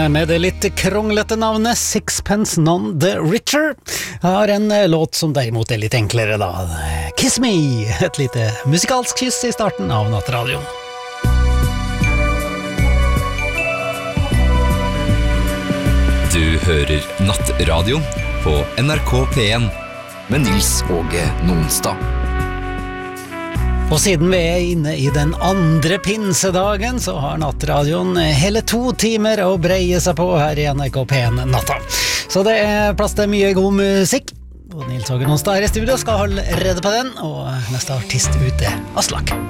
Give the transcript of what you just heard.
Med det litt kronglete navnet Sixpence None the Richer har en låt som derimot er litt enklere da. Kiss Me, et lite musikalsk kyss i starten av Nattradioen. Du hører Nattradioen på NRK P1 med Nils Åge Nonstad. Og siden vi er inne i den andre pinsedagen, så har Nattradioen hele 2 timer å breie seg på her i NRK P1 natta. Så det er plass til mye god musikk. Og Nils Åge Nonstad her i studio skal holde redde på den, og neste artist ut er Aslak.